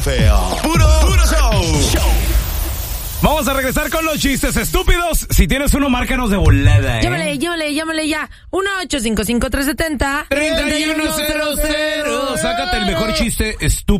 Puro show. Vamos a regresar con los chistes estúpidos. Si tienes uno, márcanos de volada, Llámale ya. 1-855-370-3100. Sácate el mejor chiste estúpido.